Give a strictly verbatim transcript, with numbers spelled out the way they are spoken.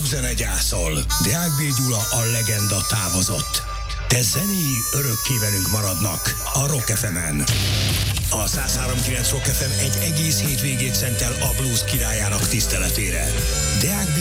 zene gyászol. Deák B. Gyula, a legenda távozott. De zenéi örökké velünk maradnak a Rock ef emen. A száz három pont kilenc Rock ef em egy egész hétvégét szentel a blues királyának tiszteletére. Deák B.